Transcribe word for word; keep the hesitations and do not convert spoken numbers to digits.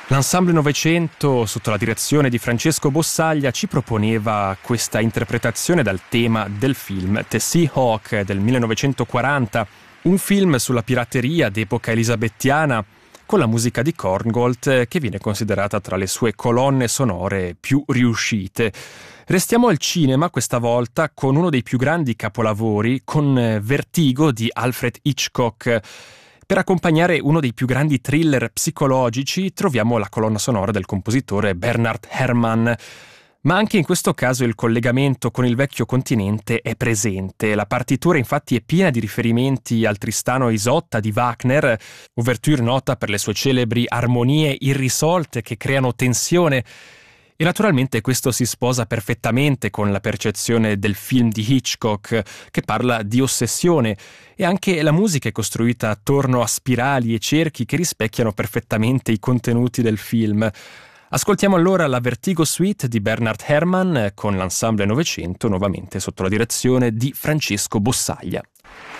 L'Ensemble Novecento, sotto la direzione di Francesco Bossaglia, ci proponeva questa interpretazione dal tema del film The Seahawk del millenovecentoquaranta, un film sulla pirateria d'epoca elisabettiana con la musica di Korngold, che viene considerata tra le sue colonne sonore più riuscite. Restiamo al cinema questa volta con uno dei più grandi capolavori, con Vertigo di Alfred Hitchcock. Per accompagnare uno dei più grandi thriller psicologici troviamo la colonna sonora del compositore Bernard Herrmann. Ma anche in questo caso il collegamento con il vecchio continente è presente. La partitura infatti è piena di riferimenti al Tristano e Isotta di Wagner, ouverture nota per le sue celebri armonie irrisolte che creano tensione. E naturalmente questo si sposa perfettamente con la percezione del film di Hitchcock, che parla di ossessione, e anche la musica è costruita attorno a spirali e cerchi che rispecchiano perfettamente i contenuti del film. Ascoltiamo allora la Vertigo Suite di Bernard Herrmann con l'Ensemble Novecento, nuovamente sotto la direzione di Francesco Bossaglia.